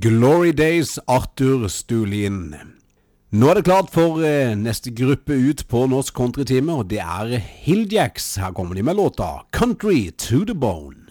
Glory Days, Arthur Stulin. Nå er det klart for neste gruppe ut på Norsk Country-time, og det er Hilljacks. Her kommer de med låta Country to the Bone.